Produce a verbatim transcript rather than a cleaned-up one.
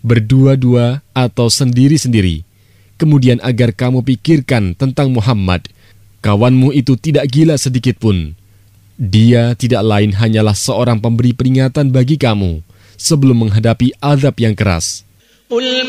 berdua-dua atau sendiri-sendiri. Kemudian agar kamu pikirkan tentang Muhammad, kawanmu itu tidak gila sedikit pun. Dia tidak lain hanyalah seorang pemberi peringatan bagi kamu sebelum menghadapi azab yang keras. قل